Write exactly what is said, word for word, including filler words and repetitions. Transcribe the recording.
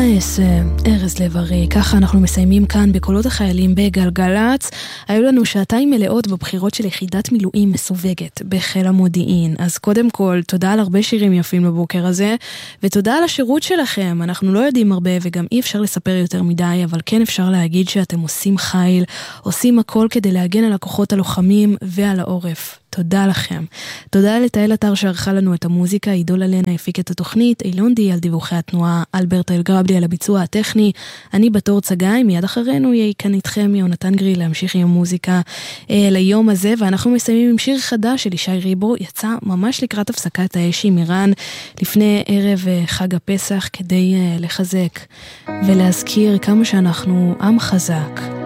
נייס, ארז לב-ארי, ככה אנחנו מסיימים כאן בקולות החיילים בגלגלץ. היו לנו שעתיים מלאות בבחירות של יחידת מילואים מסווגת בחיל המודיעין. אז קודם כל, תודה על הרבה שירים יפים לבוקר הזה, ותודה על השירות שלכם. אנחנו לא יודעים הרבה וגם אי אפשר לספר יותר מדי, אבל כן אפשר להגיד שאתם עושים חיל, עושים הכל כדי להגן על הכוחות הלוחמים ועל העורף. תודה לכם. תודה לתאל אתר שערכה לנו את המוזיקה, עידול אלנה הפיק את התוכנית, אילונדי על דיווחי התנועה, אלברט אלגרבלי על הביצוע הטכני, אני בתור צגאי, מיד אחרינו יהיה כאן איתכם יונתן גרי להמשיך עם המוזיקה אה, ליום הזה, ואנחנו מסיימים עם שיר חדש של ישי ריבו, יצא ממש לקראת הפסקת האש עם איראן, לפני ערב אה, חג הפסח, כדי אה, לחזק ולהזכיר כמה שאנחנו עם חזק.